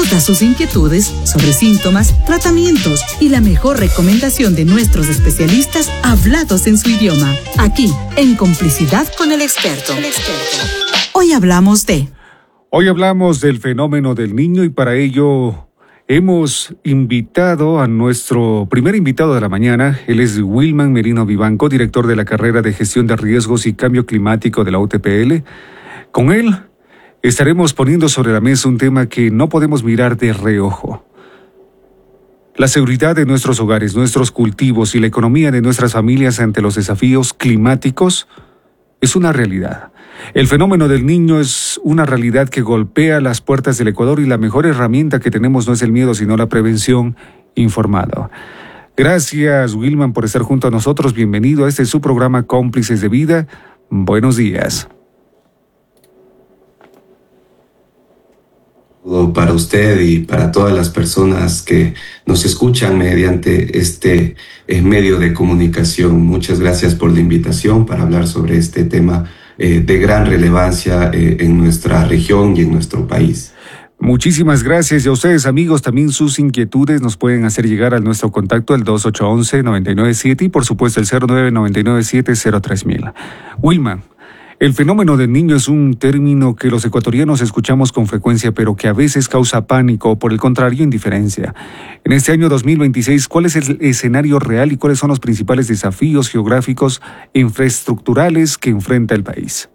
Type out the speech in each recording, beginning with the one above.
todas sus inquietudes sobre síntomas, tratamientos y la mejor recomendación de nuestros especialistas hablados en su idioma. Aquí, en Complicidad con el Experto. Hoy hablamos del fenómeno del niño y para ello hemos invitado a nuestro primer invitado de la mañana. Él es Wilman Merino Vivanco, director de la carrera de Gestión de Riesgos y Cambio Climático de la UTPL. Con él estaremos poniendo sobre la mesa un tema que no podemos mirar de reojo. La seguridad de nuestros hogares, nuestros cultivos y la economía de nuestras familias ante los desafíos climáticos es una realidad. El fenómeno del niño es una realidad que golpea las puertas del Ecuador y la mejor herramienta que tenemos no es el miedo, sino la prevención informada. Gracias, Wilman, por estar junto a nosotros. Bienvenido a este su programa Cómplices de Vida. Buenos días. Para usted y para todas las personas que nos escuchan mediante este medio de comunicación. Muchas gracias por la invitación para hablar sobre este tema de gran relevancia en nuestra región y en nuestro país. Muchísimas gracias y a ustedes, amigos, también sus inquietudes nos pueden hacer llegar a nuestro contacto al 2811-997 y por supuesto el 0999703000. Wilman, el fenómeno del niño es un término que los ecuatorianos escuchamos con frecuencia, pero que a veces causa pánico o, por el contrario, indiferencia. En este año 2026, ¿cuál es el escenario real y cuáles son los principales desafíos geográficos e infraestructurales que enfrenta el país?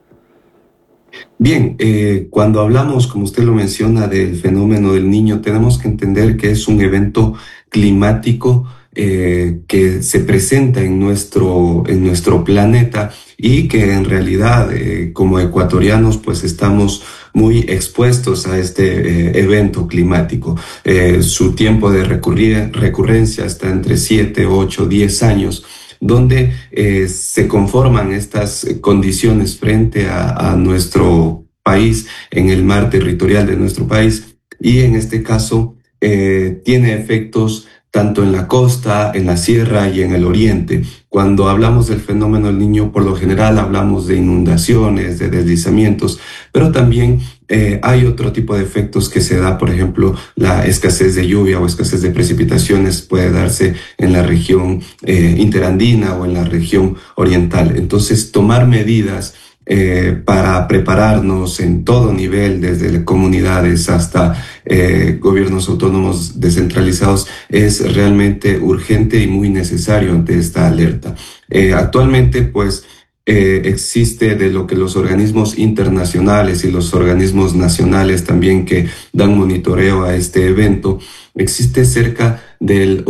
Bien, cuando hablamos, como usted lo menciona, del fenómeno del niño, tenemos que entender que es un evento climático que se presenta en nuestro planeta y que en realidad como ecuatorianos pues estamos muy expuestos a este evento climático. Su tiempo de recurrencia está entre 7, 8, 10 años, donde se conforman estas condiciones frente a nuestro país, en el mar territorial de nuestro país, y en este caso tiene efectos tanto en la costa, en la sierra y en el oriente. Cuando hablamos del fenómeno del niño, por lo general hablamos de inundaciones, de deslizamientos, pero también hay otro tipo de efectos que se da, por ejemplo, la escasez de lluvia o escasez de precipitaciones puede darse en la región interandina o en la región oriental. Entonces, tomar medidas para prepararnos en todo nivel, desde comunidades hasta gobiernos autónomos descentralizados, es realmente urgente y muy necesario ante esta alerta. Actualmente, pues, existe de lo que los organismos internacionales y los organismos nacionales también que dan monitoreo a este evento, existe cerca del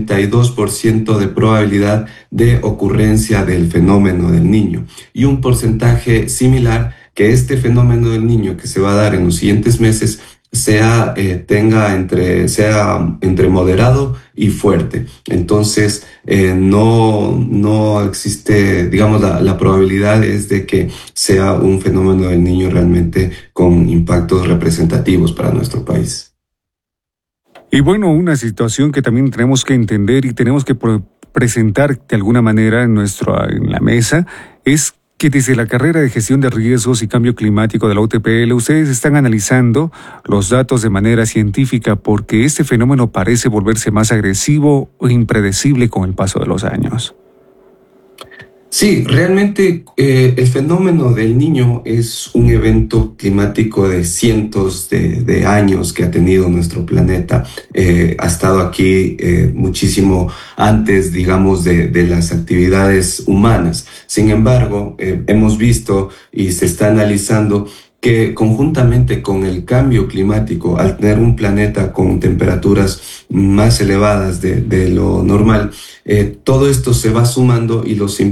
82% de probabilidad de ocurrencia del fenómeno del niño y un porcentaje similar que este fenómeno del niño que se va a dar en los siguientes meses sea entre moderado y fuerte. Entonces, no existe, digamos, la probabilidad es de que sea un fenómeno del niño realmente con impactos representativos para nuestro país. Y bueno, una situación que también tenemos que entender y tenemos que presentar de alguna manera en la mesa es que desde la carrera de Gestión de Riesgos y Cambio Climático de la UTPL, ustedes están analizando los datos de manera científica porque este fenómeno parece volverse más agresivo o impredecible con el paso de los años. Sí, realmente el fenómeno del niño es un evento climático de cientos de años que ha tenido nuestro planeta. Ha estado aquí muchísimo antes, digamos, de las actividades humanas. Sin embargo, hemos visto y se está analizando que conjuntamente con el cambio climático, al tener un planeta con temperaturas más elevadas de lo normal, todo esto se va sumando y los